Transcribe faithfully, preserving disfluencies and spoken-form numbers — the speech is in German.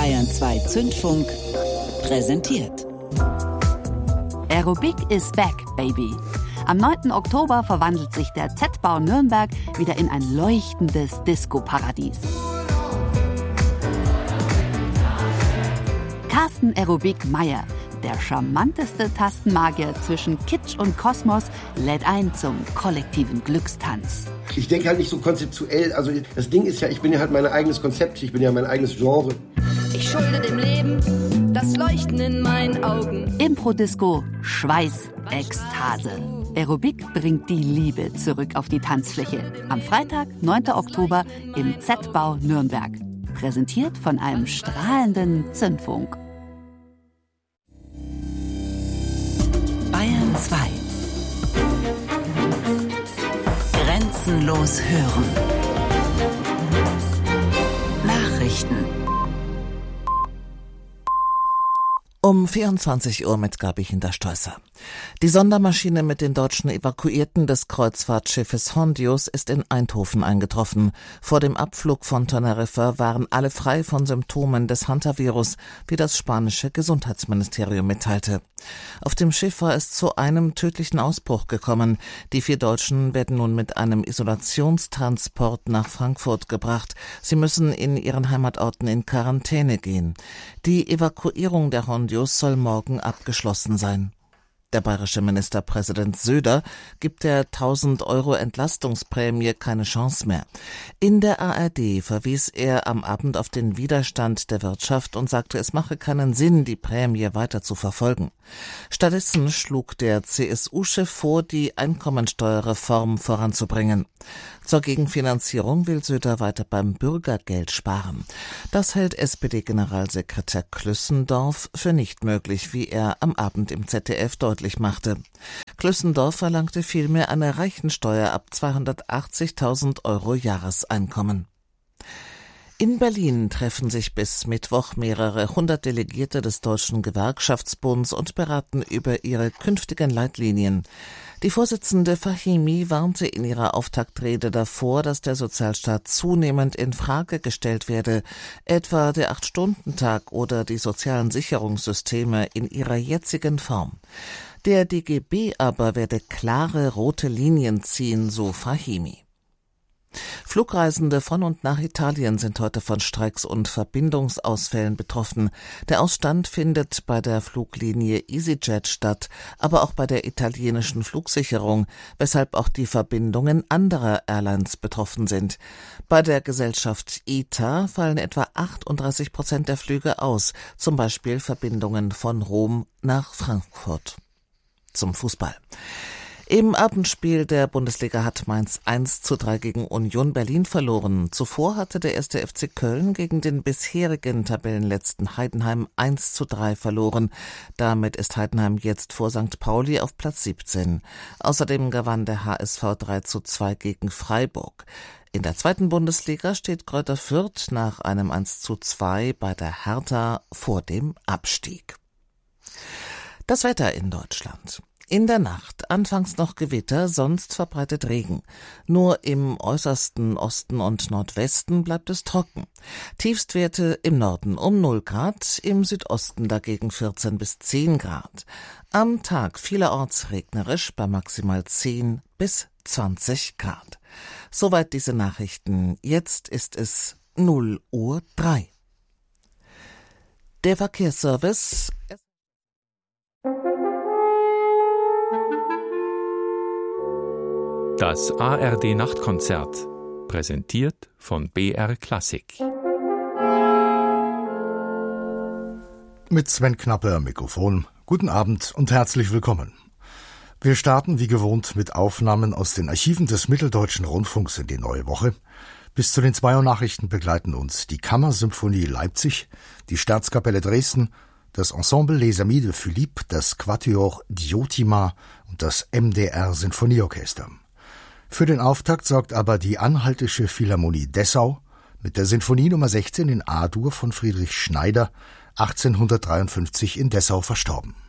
Bayern zwei Zündfunk präsentiert. Aerobic is back, baby. Am neunten Oktober verwandelt sich der Z-Bau Nürnberg wieder in ein leuchtendes Disco-Paradies. Carsten Aerobic Meyer, der charmanteste Tastenmagier zwischen Kitsch und Kosmos, lädt ein zum kollektiven Glückstanz. Ich denke halt nicht so konzeptuell. Also das Ding ist ja, ich bin ja halt mein eigenes Konzept, ich bin ja mein eigenes Genre. Ich schulde dem Leben das Leuchten in meinen Augen. Impro-Disco, Schweiß, Ekstase. Aerobic bringt die Liebe zurück auf die Tanzfläche. Am Freitag, neunten Oktober im Z-Bau Nürnberg. Präsentiert von einem strahlenden Zündfunk. Bayern zwei. Grenzenlos hören. Nachrichten. Um vierundzwanzig Uhr mit Gabi Hinterstoisser. Die Sondermaschine mit den deutschen Evakuierten des Kreuzfahrtschiffes Hondius ist in Eindhoven eingetroffen. Vor dem Abflug von Teneriffa waren alle frei von Symptomen des Hantavirus, wie das spanische Gesundheitsministerium mitteilte. Auf dem Schiff war es zu einem tödlichen Ausbruch gekommen. Die vier Deutschen werden nun mit einem Isolationstransport nach Frankfurt gebracht. Sie müssen in ihren Heimatorten in Quarantäne gehen. Die Evakuierung der Hondius soll morgen abgeschlossen sein. Der bayerische Ministerpräsident Söder gibt der tausend Euro Entlastungsprämie keine Chance mehr. In der A R D verwies er am Abend auf den Widerstand der Wirtschaft und sagte, es mache keinen Sinn, die Prämie weiter zu verfolgen. Stattdessen schlug der C S U-Chef vor, die Einkommensteuerreform voranzubringen. Zur Gegenfinanzierung will Söder weiter beim Bürgergeld sparen. Das hält S P D-Generalsekretär Klüssendorf für nicht möglich, wie er am Abend im Z D F deutlich machte. Klüssendorf verlangte vielmehr eine Reichensteuer ab zweihundertachtzigtausend Euro Jahreseinkommen. In Berlin treffen sich bis Mittwoch mehrere hundert Delegierte des Deutschen Gewerkschaftsbunds und beraten über ihre künftigen Leitlinien. Die Vorsitzende Fahimi warnte in ihrer Auftaktrede davor, dass der Sozialstaat zunehmend in Frage gestellt werde, etwa der Acht-Stunden-Tag oder die sozialen Sicherungssysteme in ihrer jetzigen Form. Der D G B aber werde klare rote Linien ziehen, so Fahimi. Flugreisende von und nach Italien sind heute von Streiks und Verbindungsausfällen betroffen. Der Ausstand findet bei der Fluglinie EasyJet statt, aber auch bei der italienischen Flugsicherung, weshalb auch die Verbindungen anderer Airlines betroffen sind. Bei der Gesellschaft I T A fallen etwa achtunddreißig Prozent der Flüge aus, zum Beispiel Verbindungen von Rom nach Frankfurt. Zum Fußball. Im Abendspiel der Bundesliga hat Mainz eins zu drei gegen Union Berlin verloren. Zuvor hatte der erste F C Köln gegen den bisherigen Tabellenletzten Heidenheim eins zu drei verloren. Damit ist Heidenheim jetzt vor Sankt Pauli auf Platz siebzehn. Außerdem gewann der H S V drei zu zwei gegen Freiburg. In der zweiten Bundesliga steht Greuther Fürth nach einem eins zu zwei bei der Hertha vor dem Abstieg. Das Wetter in Deutschland. In der Nacht anfangs noch Gewitter, sonst verbreitet Regen. Nur im äußersten Osten und Nordwesten bleibt es trocken. Tiefstwerte im Norden um null Grad, im Südosten dagegen vierzehn bis zehn Grad. Am Tag vielerorts regnerisch bei maximal zehn bis zwanzig Grad. Soweit diese Nachrichten. Jetzt ist es null Uhr drei. Der Verkehrsservice. Das A R D-Nachtkonzert, präsentiert von B R Klassik. Mit Sven Knappe am Mikrofon. Guten Abend und herzlich willkommen. Wir starten wie gewohnt mit Aufnahmen aus den Archiven des Mitteldeutschen Rundfunks in die neue Woche. Bis zu den zwei Uhr Nachrichten begleiten uns die Kammersymphonie Leipzig, die Staatskapelle Dresden, das Ensemble Les Amis de Philippe, das Quatuor Diotima und das M D R-Sinfonieorchester. Für den Auftakt sorgt aber die Anhaltische Philharmonie Dessau mit der Sinfonie Nummer sechzehn in A-Dur von Friedrich Schneider, achtzehnhundertdreiundfünfzig in Dessau verstorben.